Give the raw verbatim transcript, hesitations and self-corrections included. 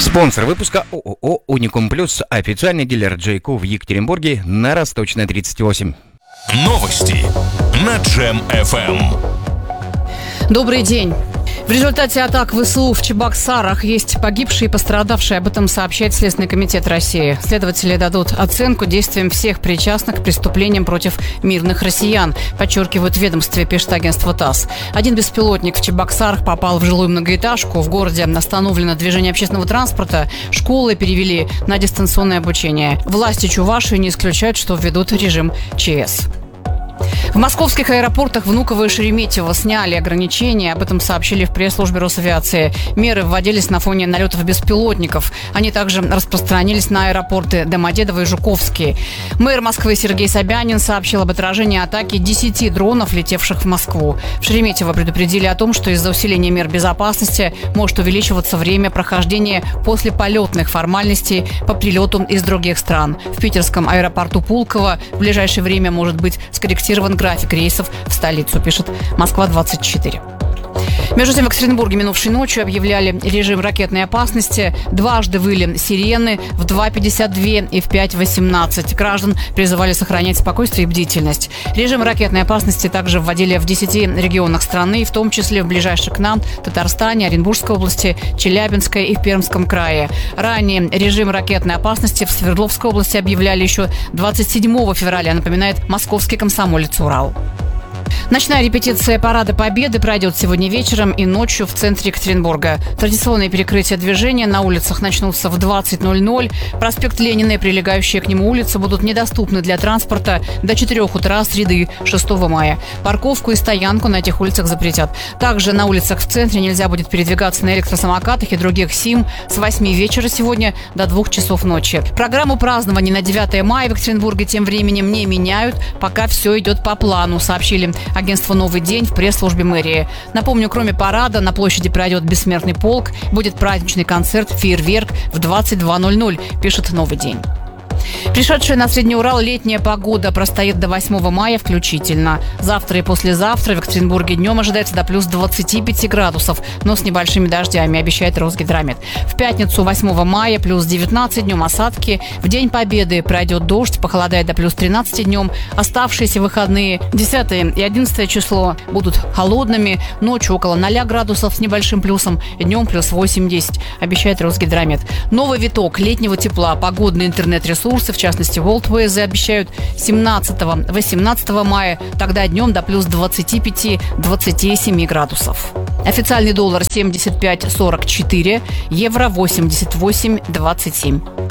Спонсор выпуска ООО «Уникум Плюс», официальный дилер Джейко в Екатеринбурге на Росточной тридцать восемь. Новости на Джем эф эм. Добрый день. В результате атак ВСУ в Чебоксарах есть погибшие и пострадавшие. Об этом сообщает Следственный комитет России. Следователи дадут оценку действиям всех причастных к преступлениям против мирных россиян, подчеркивают в ведомстве, пишет агентство ТАСС. Один беспилотник в Чебоксарах попал в жилую многоэтажку. В городе остановлено движение общественного транспорта. Школы перевели на дистанционное обучение. Власти Чувашии не исключают, что введут режим ЧС. В московских аэропортах Внуково и Шереметьево сняли ограничения. Об этом сообщили в пресс-службе Росавиации. Меры вводились на фоне налетов беспилотников. Они также распространились на аэропорты Домодедово и Жуковский. Мэр Москвы Сергей Собянин сообщил об отражении атаки десяти дронов, летевших в Москву. В Шереметьево предупредили о том, что из-за усиления мер безопасности может увеличиваться время прохождения послеполетных формальностей по прилету из других стран. В питерском аэропорту Пулково в ближайшее время может быть скорректирован график рейсов в столицу, пишет Москва двадцать четыре. Между тем, в Екатеринбурге минувшей ночью объявляли режим ракетной опасности. Дважды выли сирены в два пятьдесят два и в пять восемнадцать. Граждан призывали сохранять спокойствие и бдительность. Режим ракетной опасности также вводили в десяти регионах страны, в том числе в ближайших к нам Татарстане, Оренбургской области, Челябинской и в Пермском крае. Ранее режим ракетной опасности в Свердловской области объявляли еще двадцать седьмого февраля, напоминает московский комсомолец «Урал». Ночная репетиция Парада Победы пройдет сегодня вечером и ночью в центре Екатеринбурга. Традиционные перекрытия движения на улицах начнутся в двадцать ноль ноль. Проспект Ленина и прилегающие к нему улицы будут недоступны для транспорта до четырёх утра среды шестого мая. Парковку и стоянку на этих улицах запретят. Также на улицах в центре нельзя будет передвигаться на электросамокатах и других СИМ с восьми вечера сегодня до двух часов ночи. Программу празднований на девятое мая в Екатеринбурге тем временем не меняют, пока все идет по плану, сообщили агентство «Новый день» в пресс-службе мэрии. Напомню, кроме парада на площади пройдет бессмертный полк, будет праздничный концерт, фейерверк в двадцать два ноль ноль, пишет «Новый день». Пришедшая на Средний Урал летняя погода простоит до восьмого мая включительно. Завтра и послезавтра в Екатеринбурге днем ожидается до плюс двадцати пяти градусов, но с небольшими дождями, обещает Росгидромет. В пятницу восьмого мая плюс девятнадцать, днем осадки. В День Победы пройдет дождь, похолодает до плюс тринадцати днем. Оставшиеся выходные десятое и одиннадцатое число будут холодными. Ночью около ноля градусов с небольшим плюсом, днем плюс восемь-десять, обещает Росгидромет. Новый виток летнего тепла, погодные интернет-ресурсы, в частности, WorldWeather, обещают семнадцатого-восемнадцатого мая, тогда днем до плюс двадцати пяти - двадцати семи градусов. Официальный доллар семьдесят пять сорок четыре, евро восемьдесят восемь двадцать семь.